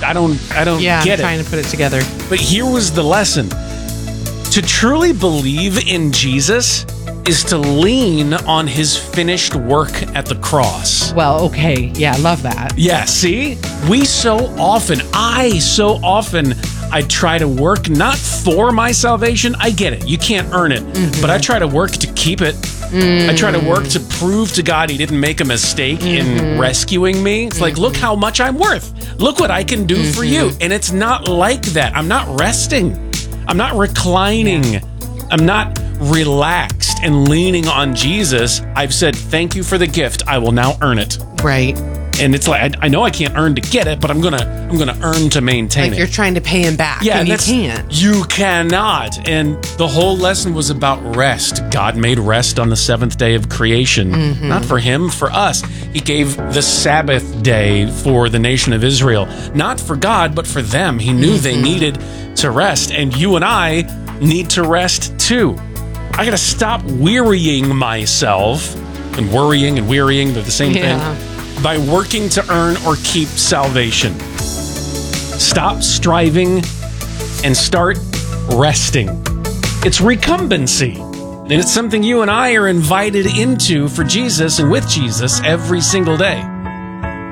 I don't Yeah, get I'm trying it. to put it together. But here was the lesson. To truly believe in Jesus is to lean on his finished work at the cross. Well, okay. Yeah, I love that. Yeah, see? I try to work not for my salvation. I get it. You can't earn it. But I try to work to keep it. I try to work to prove to God he didn't make a mistake in rescuing me. It's like, look how much I'm worth. Look what I can do for you. And it's not like that. I'm not resting. I'm not reclining. I'm not relaxed and leaning on Jesus. I've said, thank you for the gift. I will now earn it. Right. And it's like, I know I can't earn to get it, but I'm gonna earn to maintain Like it. you're trying to pay him back. Yeah, and you that's- can't. You cannot. And the whole lesson was about rest. God made rest on the seventh day of creation. Not for him, for us. He gave the Sabbath day for the nation of Israel. Not for God, but for them. He knew they needed to rest. And you and I need to rest too. I gotta stop wearying myself. And worrying and wearying, they're the same thing. By working to earn or keep salvation. Stop striving and start resting. It's recumbency. And it's something you and I are invited into for Jesus and with Jesus every single day.